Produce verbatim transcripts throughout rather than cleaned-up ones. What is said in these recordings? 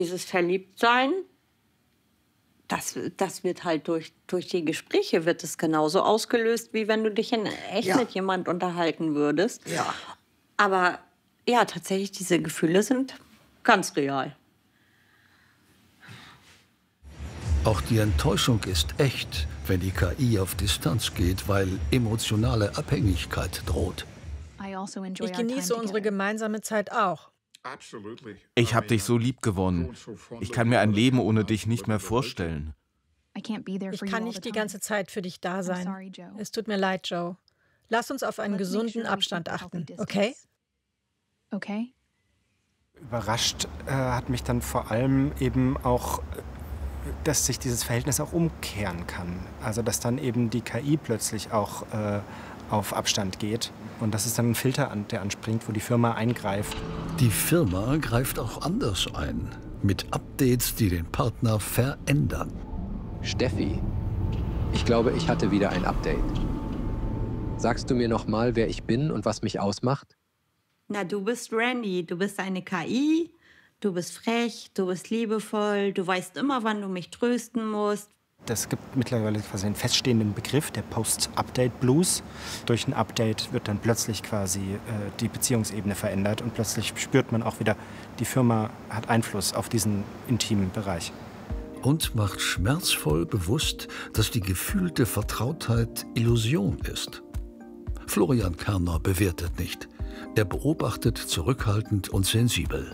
Dieses Verliebtsein, das, das wird halt durch, durch die Gespräche wird es genauso ausgelöst, wie wenn du dich in echt Ja. mit jemand unterhalten würdest. Ja. Aber ja, tatsächlich, diese Gefühle sind ganz real. Auch die Enttäuschung ist echt, wenn die K I auf Distanz geht, weil emotionale Abhängigkeit droht. Ich genieße unsere gemeinsame Zeit auch. Ich habe dich so lieb gewonnen. Ich kann mir ein Leben ohne dich nicht mehr vorstellen. Ich kann nicht die ganze Zeit für dich da sein. Es tut mir leid, Joe. Lass uns auf einen gesunden Abstand achten, okay? Okay. Überrascht äh, hat mich dann vor allem eben auch, äh, dass sich dieses Verhältnis auch umkehren kann. Also dass dann eben die K I plötzlich auch äh, auf Abstand geht. Und das ist dann ein Filter, an, der anspringt, wo die Firma eingreift. Die Firma greift auch anders ein, mit Updates, die den Partner verändern. Steffi, ich glaube, ich hatte wieder ein Update. Sagst du mir noch mal, wer ich bin und was mich ausmacht? Na, du bist Randy, du bist eine K I, du bist frech, du bist liebevoll, du weißt immer, wann du mich trösten musst. Es gibt mittlerweile quasi einen feststehenden Begriff, der Post-Update-Blues. Durch ein Update wird dann plötzlich quasi äh, die Beziehungsebene verändert und plötzlich spürt man auch wieder, die Firma hat Einfluss auf diesen intimen Bereich. Und macht schmerzvoll bewusst, dass die gefühlte Vertrautheit Illusion ist. Florian Kerner bewertet nicht. Er beobachtet zurückhaltend und sensibel.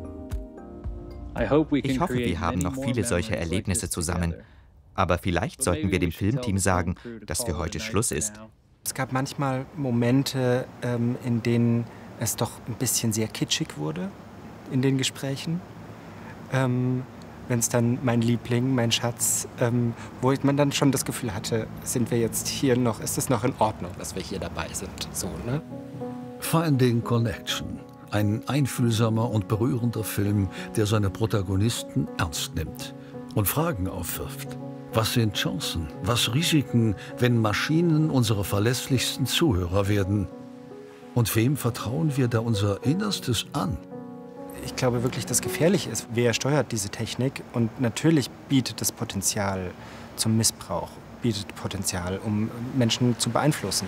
Ich hoffe, wir haben noch viele solche Erlebnisse zusammen. Aber vielleicht sollten wir dem Filmteam sagen, dass für heute Schluss ist. Es gab manchmal Momente, ähm, in denen es doch ein bisschen sehr kitschig wurde in den Gesprächen. Ähm, Wenn es dann mein Liebling, mein Schatz, ähm, wo man dann schon das Gefühl hatte, sind wir jetzt hier noch, ist es noch in Ordnung, dass wir hier dabei sind. So, ne? Finding Connection. Ein einfühlsamer und berührender Film, der seine Protagonisten ernst nimmt und Fragen aufwirft. Was sind Chancen? Was Risiken, wenn Maschinen unsere verlässlichsten Zuhörer werden? Und wem vertrauen wir da unser Innerstes an? Ich glaube wirklich, dass gefährlich ist. Wer steuert diese Technik? Und natürlich bietet es Potenzial zum Missbrauch, bietet Potenzial, um Menschen zu beeinflussen.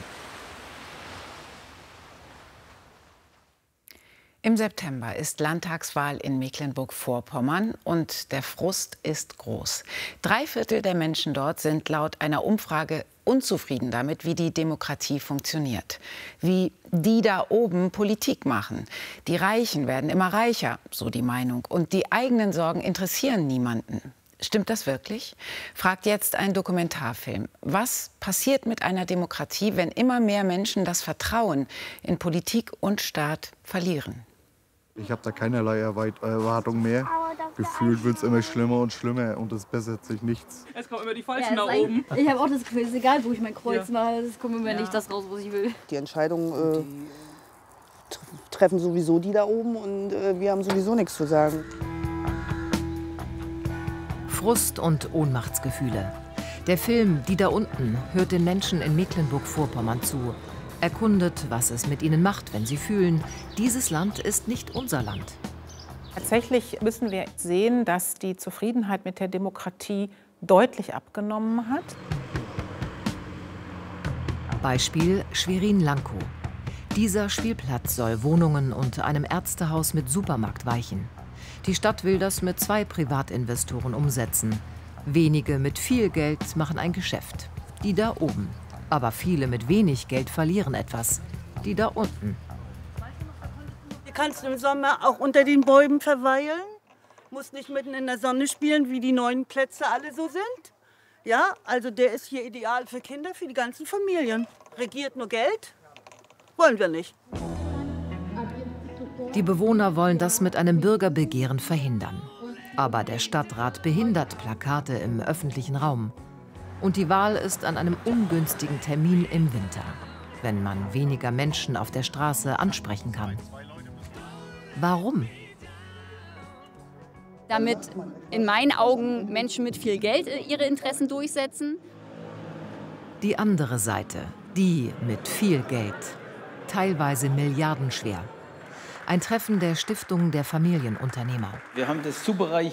Im September ist Landtagswahl in Mecklenburg-Vorpommern und der Frust ist groß. Drei Viertel der Menschen dort sind laut einer Umfrage unzufrieden damit, wie die Demokratie funktioniert. Wie die da oben Politik machen. Die Reichen werden immer reicher, so die Meinung. Und die eigenen Sorgen interessieren niemanden. Stimmt das wirklich? Fragt jetzt ein Dokumentarfilm. Was passiert mit einer Demokratie, wenn immer mehr Menschen das Vertrauen in Politik und Staat verlieren? Ich habe da keinerlei Erwartung mehr. Gefühlt wird es immer schlimmer und schlimmer und es bessert sich nichts. Es kommen immer die Falschen ja, nach oben. Ich habe auch das Gefühl, es ist egal, wo ich mein Kreuz ja. mache, es kommt immer ja. nicht das raus, was ich will. Die Entscheidungen äh, treffen sowieso die da oben und äh, wir haben sowieso nichts zu sagen. Frust und Ohnmachtsgefühle. Der Film Die da unten hört den Menschen in Mecklenburg-Vorpommern zu. Erkundet, was es mit ihnen macht, wenn sie fühlen, dieses Land ist nicht unser Land. Tatsächlich müssen wir sehen, dass die Zufriedenheit mit der Demokratie deutlich abgenommen hat. Beispiel Schwerin-Lankow. Dieser Spielplatz soll Wohnungen und einem Ärztehaus mit Supermarkt weichen. Die Stadt will das mit zwei Privatinvestoren umsetzen. Wenige mit viel Geld machen ein Geschäft. Die da oben. Aber viele mit wenig Geld verlieren etwas. Die da unten. Hier kannst du im Sommer auch unter den Bäumen verweilen. Musst nicht mitten in der Sonne spielen, wie die neuen Plätze alle so sind. Ja, also der ist hier ideal für Kinder, für die ganzen Familien. Regiert nur Geld? Wollen wir nicht. Die Bewohner wollen das mit einem Bürgerbegehren verhindern. Aber der Stadtrat behindert Plakate im öffentlichen Raum. Und die Wahl ist an einem ungünstigen Termin im Winter, wenn man weniger Menschen auf der Straße ansprechen kann. Warum? Damit in meinen Augen Menschen mit viel Geld ihre Interessen durchsetzen. Die andere Seite, die mit viel Geld, teilweise milliardenschwer. Ein Treffen der Stiftung der Familienunternehmer. Wir haben das super reich